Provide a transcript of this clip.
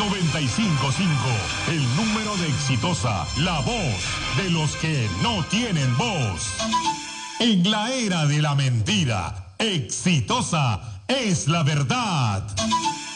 95.5, el número de Exitosa, la voz de los que no tienen voz. En la era de la mentira, Exitosa es la verdad.